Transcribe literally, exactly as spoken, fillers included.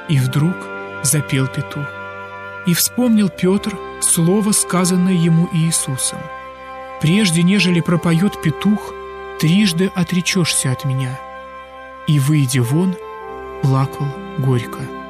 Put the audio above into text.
И вдруг запел петух. И вспомнил Петр слово, сказанное ему Иисусом: «Прежде, нежели пропоет петух, трижды отречешься от меня». И, выйдя вон, плакал горько.